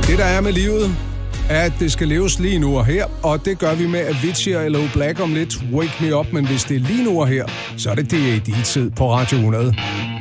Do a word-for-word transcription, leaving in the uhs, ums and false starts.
Det, der er med livet, er, at det skal leves lige nu og her, og det gør vi med Avicii og L O Black om lidt. Wake Me Up, men hvis det er lige nu og her, så er det D A D-tid på Radio hundrede.